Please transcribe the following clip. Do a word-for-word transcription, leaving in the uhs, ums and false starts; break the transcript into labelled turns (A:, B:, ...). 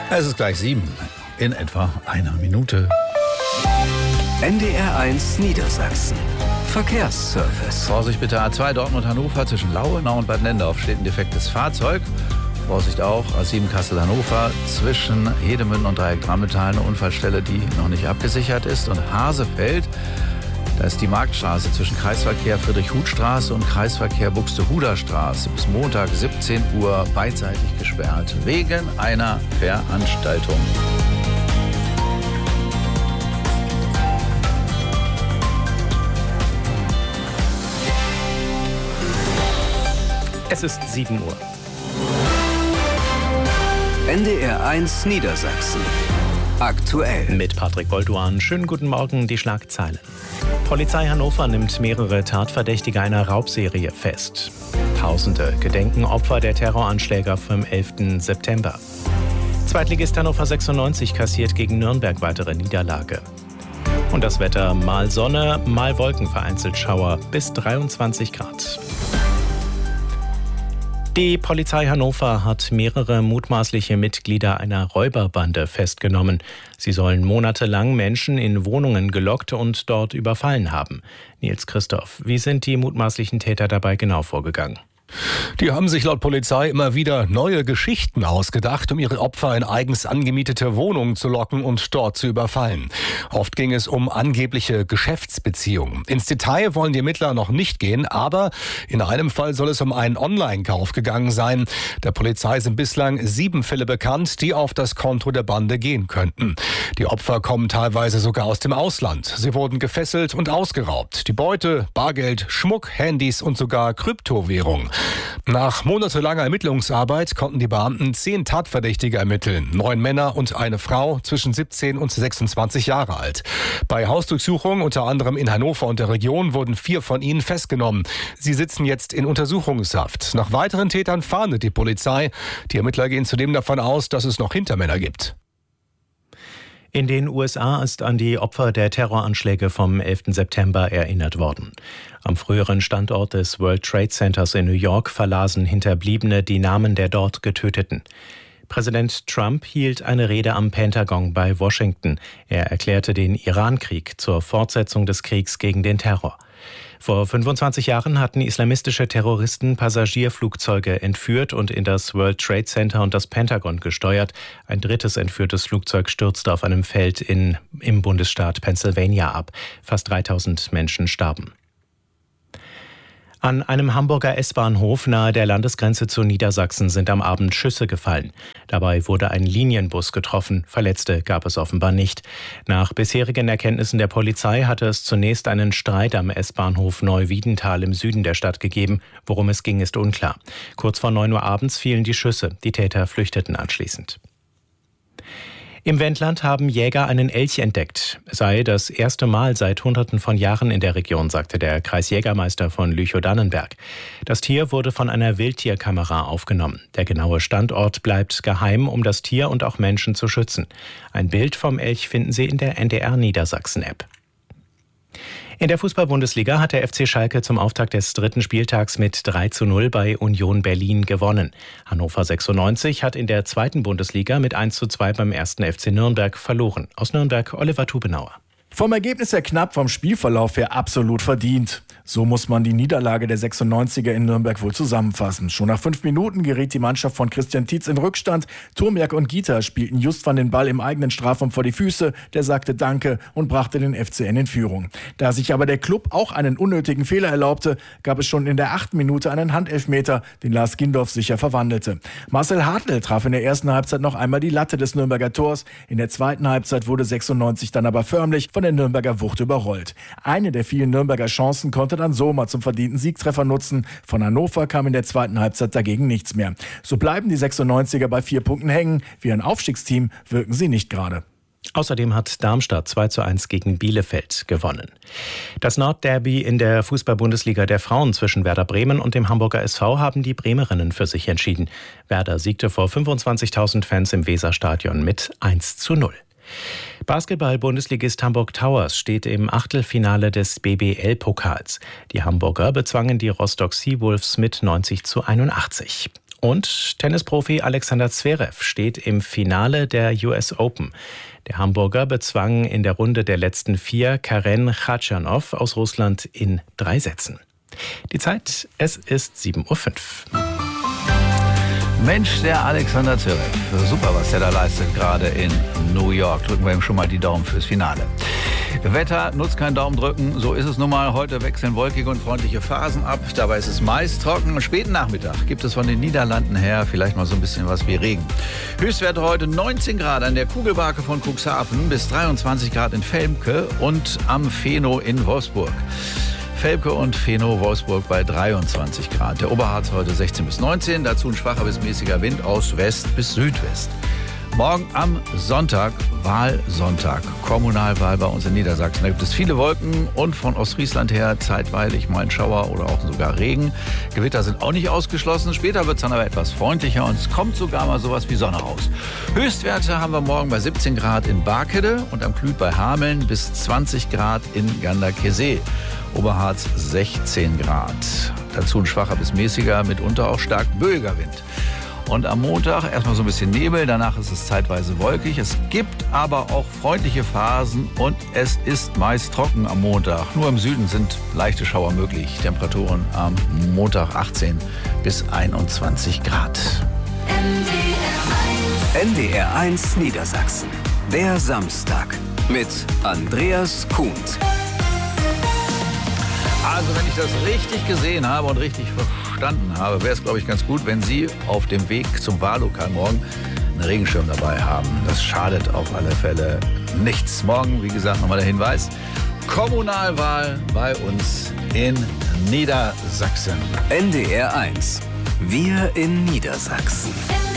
A: Es ist gleich sieben, in etwa einer Minute.
B: N D R eins Niedersachsen. Verkehrsservice.
A: Vorsicht bitte, A zwei Dortmund-Hannover zwischen Lauenau und Bad Nendorf steht ein defektes Fahrzeug. Vorsicht auch, A sieben Kassel-Hannover zwischen Hedemünden und Dreieck Drammental eine Unfallstelle, die noch nicht abgesichert ist. Und Hasefeld, da ist die Marktstraße zwischen Kreisverkehr Friedrich-Huth-Straße und Kreisverkehr Buxtehuder-Straße bis Montag siebzehn Uhr beidseitig gesperrt, wegen einer Veranstaltung.
C: Es ist sieben Uhr.
B: N D R eins Niedersachsen. Aktuell.
C: Mit Patrick Bolduan. Schönen guten Morgen, die Schlagzeilen. Polizei Hannover nimmt mehrere Tatverdächtige einer Raubserie fest. Tausende gedenken Opfer der Terroranschläge vom elften September. Zweitligist Hannover sechsundneunzig kassiert gegen Nürnberg weitere Niederlage. Und das Wetter: mal Sonne, mal Wolken, vereinzelt Schauer, bis dreiundzwanzig Grad. Die Polizei Hannover hat mehrere mutmaßliche Mitglieder einer Räuberbande festgenommen. Sie sollen monatelang Menschen in Wohnungen gelockt und dort überfallen haben. Nils Christoph, wie sind die mutmaßlichen Täter dabei genau vorgegangen?
D: Die haben sich laut Polizei immer wieder neue Geschichten ausgedacht, um ihre Opfer in eigens angemietete Wohnungen zu locken und dort zu überfallen. Oft ging es um angebliche Geschäftsbeziehungen. Ins Detail wollen die Ermittler noch nicht gehen, aber in einem Fall soll es um einen Online-Kauf gegangen sein. Der Polizei sind bislang sieben Fälle bekannt, die auf das Konto der Bande gehen könnten. Die Opfer kommen teilweise sogar aus dem Ausland. Sie wurden gefesselt und ausgeraubt. Die Beute: Bargeld, Schmuck, Handys und sogar Kryptowährung. Nach monatelanger Ermittlungsarbeit konnten die Beamten zehn Tatverdächtige ermitteln. Neun Männer und eine Frau zwischen siebzehn und sechsundzwanzig Jahre alt. Bei Hausdurchsuchungen unter anderem in Hannover und der Region wurden vier von ihnen festgenommen. Sie sitzen jetzt in Untersuchungshaft. Nach weiteren Tätern fahndet die Polizei. Die Ermittler gehen zudem davon aus, dass es noch Hintermänner gibt.
C: In den U S A ist an die Opfer der Terroranschläge vom elften September erinnert worden. Am früheren Standort des World Trade Centers in New York verlasen Hinterbliebene die Namen der dort Getöteten. Präsident Trump hielt eine Rede am Pentagon bei Washington. Er erklärte den Irankrieg zur Fortsetzung des Kriegs gegen den Terror. Vor fünfundzwanzig Jahren hatten islamistische Terroristen Passagierflugzeuge entführt und in das World Trade Center und das Pentagon gesteuert. Ein drittes entführtes Flugzeug stürzte auf einem Feld in, im Bundesstaat Pennsylvania ab. Fast dreitausend Menschen starben. An einem Hamburger S-Bahnhof nahe der Landesgrenze zu Niedersachsen sind am Abend Schüsse gefallen. Dabei wurde ein Linienbus getroffen. Verletzte gab es offenbar nicht. Nach bisherigen Erkenntnissen der Polizei hatte es zunächst einen Streit am S-Bahnhof Neuwiedental im Süden der Stadt gegeben. Worum es ging, ist unklar. Kurz vor neun Uhr abends fielen die Schüsse. Die Täter flüchteten anschließend. Im Wendland haben Jäger einen Elch entdeckt. Es sei das erste Mal seit Hunderten von Jahren in der Region, sagte der Kreisjägermeister von Lüchow-Dannenberg. Das Tier wurde von einer Wildtierkamera aufgenommen. Der genaue Standort bleibt geheim, um das Tier und auch Menschen zu schützen. Ein Bild vom Elch finden Sie in der N D R Niedersachsen-App. In der Fußball-Bundesliga hat der F C Schalke zum Auftakt des dritten Spieltags mit drei zu null bei Union Berlin gewonnen. Hannover sechsundneunzig hat in der zweiten Bundesliga mit eins zu zwei beim ersten F C Nürnberg verloren. Aus Nürnberg Oliver Tubenauer.
E: Vom Ergebnis her knapp, vom Spielverlauf her absolut verdient. So muss man die Niederlage der sechsundneunziger in Nürnberg wohl zusammenfassen. Schon nach fünf Minuten geriet die Mannschaft von Christian Tietz in Rückstand. Turmiak und Gita spielten Just van den Ball im eigenen Strafraum vor die Füße. Der sagte Danke und brachte den F C N in Führung. Da sich aber der Club auch einen unnötigen Fehler erlaubte, gab es schon in der achten Minute einen Handelfmeter, den Lars Gindorf sicher verwandelte. Marcel Hartl traf in der ersten Halbzeit noch einmal die Latte des Nürnberger Tors. In der zweiten Halbzeit wurde sechsundneunzig dann aber förmlich von der Nürnberger Wucht überrollt. Eine der vielen Nürnberger Chancen konnte dann Sommer zum verdienten Siegtreffer nutzen. Von Hannover kam in der zweiten Halbzeit dagegen nichts mehr. So bleiben die sechsundneunziger bei vier Punkten hängen. Wie ein Aufstiegsteam wirken sie nicht gerade.
C: Außerdem hat Darmstadt zwei zu eins gegen Bielefeld gewonnen. Das Nordderby in der Fußball-Bundesliga der Frauen zwischen Werder Bremen und dem Hamburger S V haben die Bremerinnen für sich entschieden. Werder siegte vor fünfundzwanzigtausend Fans im Weserstadion mit eins zu null. Basketball-Bundesligist Hamburg Towers steht im Achtelfinale des B B L-Pokals. Die Hamburger bezwangen die Rostock Seawolves mit neunzig zu einundachtzig. Und Tennisprofi Alexander Zverev steht im Finale der U S Open. Der Hamburger bezwang in der Runde der letzten vier Karen Khachanov aus Russland in drei Sätzen. Die Zeit, es ist sieben Uhr fünf.
A: Mensch, der Alexander Zverev. Super, was der da leistet, gerade in New York. Drücken wir ihm schon mal die Daumen fürs Finale. Wetter nutzt kein Daumendrücken, so ist es nun mal. Heute wechseln wolkige und freundliche Phasen ab. Dabei ist es meist trocken. Am späten Nachmittag gibt es von den Niederlanden her vielleicht mal so ein bisschen was wie Regen. Höchstwerte heute neunzehn Grad an der Kugelbake von Cuxhaven bis dreiundzwanzig Grad in Velmke und am Feno in Wolfsburg. Velmke und Feno, Wolfsburg bei dreiundzwanzig Grad. Der Oberharz heute sechzehn bis neunzehn, dazu ein schwacher bis mäßiger Wind aus West bis Südwest. Morgen am Sonntag, Wahlsonntag, Kommunalwahl bei uns in Niedersachsen. Da gibt es viele Wolken und von Ostfriesland her zeitweilig mal ein Schauer oder auch sogar Regen. Gewitter sind auch nicht ausgeschlossen. Später wird es dann aber etwas freundlicher und es kommt sogar mal sowas wie Sonne raus. Höchstwerte haben wir morgen bei siebzehn Grad in Barkede und am Klüt bei Hameln bis zwanzig Grad in Ganderkesee. Oberharz sechzehn Grad. Dazu ein schwacher bis mäßiger, mitunter auch stark böiger Wind. Und am Montag erstmal so ein bisschen Nebel, danach ist es zeitweise wolkig. Es gibt aber auch freundliche Phasen und es ist meist trocken am Montag. Nur im Süden sind leichte Schauer möglich. Temperaturen am Montag achtzehn bis einundzwanzig Grad.
B: N D R eins Niedersachsen. Der Samstag mit Andreas Kuhnt.
A: Also wenn ich das richtig gesehen habe und richtig verstanden habe, wäre es, glaube ich, ganz gut, wenn Sie auf dem Weg zum Wahllokal morgen einen Regenschirm dabei haben. Das schadet auf alle Fälle nichts. Morgen, wie gesagt, nochmal der Hinweis, Kommunalwahl bei uns in Niedersachsen.
B: N D R eins. Wir in Niedersachsen.